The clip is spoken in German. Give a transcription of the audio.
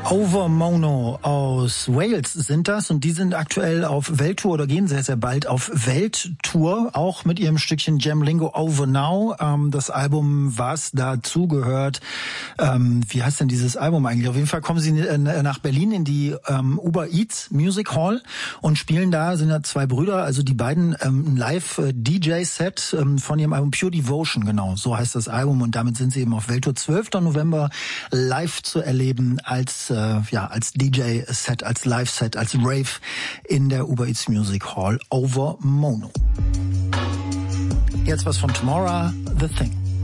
Over Mono aus Wales sind das und die sind aktuell auf Welttour oder gehen sehr, sehr bald auf Welttour, auch mit ihrem Stückchen Jam Lingo Over Now. Das Album, was dazugehört, wie heißt denn dieses Album eigentlich? Auf jeden Fall kommen sie nach Berlin in die Uber Eats Music Hall und spielen da, sind da zwei Brüder, also die beiden ein Live-DJ-Set von ihrem Album Pure Devotion, genau, so heißt das Album und damit sind sie eben auf Welttour 12. November live zu erleben als DJ-Set, als Live-Set, als Rave in der Uber Eats Music Hall Over Mono. Jetzt was von Tomorrow, The Thing.